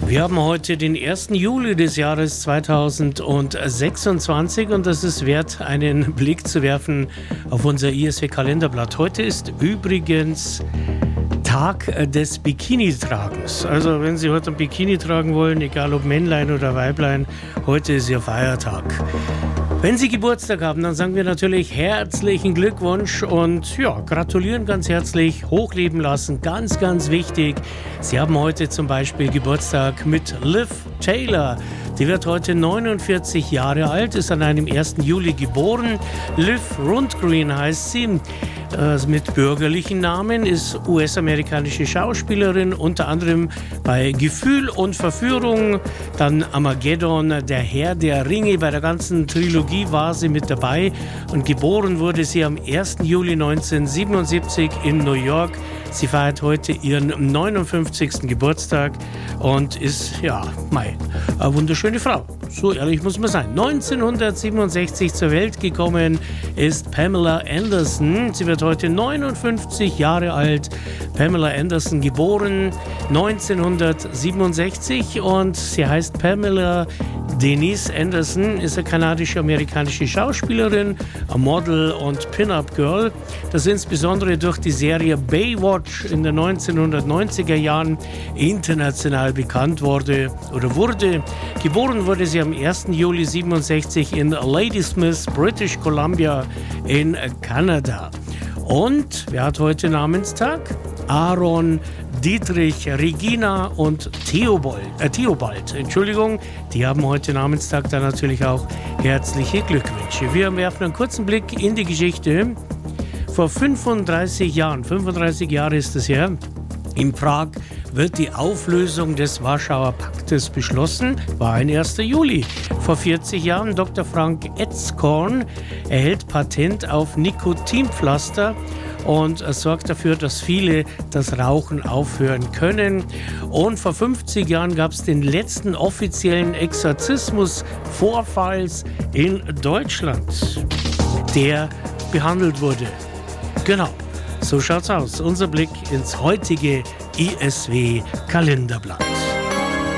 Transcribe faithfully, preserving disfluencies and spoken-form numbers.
Wir haben heute den ersten Juli des Jahres zweitausendsechsundzwanzig und das ist wert, einen Blick zu werfen auf unser I S W-Kalenderblatt. Heute ist übrigens Tag des Bikini-Tragens. Also wenn Sie heute ein Bikini tragen wollen, egal ob Männlein oder Weiblein, heute ist Ihr Feiertag. Wenn Sie Geburtstag haben, dann sagen wir natürlich herzlichen Glückwunsch und ja, gratulieren ganz herzlich, hochleben lassen, ganz, ganz wichtig. Sie haben heute zum Beispiel Geburtstag mit Liv Taylor. Die wird heute neunundvierzig Jahre alt, ist an einem ersten Juli geboren. Liv Rundgren heißt sie. Äh, mit bürgerlichen Namen, ist U S-amerikanische Schauspielerin, unter anderem bei Gefühl und Verführung, dann Armageddon, der Herr der Ringe, bei der ganzen Trilogie war sie mit dabei und geboren wurde sie am ersten Juli neunzehnhundertsiebenundsiebzig in New York. Sie feiert heute ihren neunundfünfzigsten Geburtstag und ist, ja, mei, eine wunderschöne Frau. So ehrlich muss man sein. neunzehnhundertsiebenundsechzig zur Welt gekommen ist Pamela Anderson. Sie wird heute neunundfünfzig Jahre alt. Pamela Anderson geboren neunzehnhundertsiebenundsechzig und sie heißt Pamela Denise Anderson, ist eine kanadisch-amerikanische Schauspielerin, ein Model und Pin-Up-Girl, das insbesondere durch die Serie Baywatch in den neunzehnhundertneunziger Jahren international bekannt wurde oder wurde. Geboren wurde sie am ersten Juli siebenundsechzig in Ladysmith, British Columbia in Kanada. Und wer hat heute Namenstag? Aaron, Dietrich, Regina und Theobald, äh, Theobald, Entschuldigung, die haben heute Namenstag, da natürlich auch herzliche Glückwünsche. Wir werfen einen kurzen Blick in die Geschichte. Vor fünfunddreißig Jahren, fünfunddreißig Jahre ist es her, in Prag wird die Auflösung des Warschauer Paktes beschlossen, war ein erster Juli. Vor vierzig Jahren Doktor Frank Etzkorn erhält Patent auf Nikotinpflaster und sorgt dafür, dass viele das Rauchen aufhören können. Und vor fünfzig Jahren gab es den letzten offiziellen Exorzismus-Vorfalls in Deutschland, der behandelt wurde. Genau, so schaut's aus. Unser Blick ins heutige I S W-Kalenderblatt.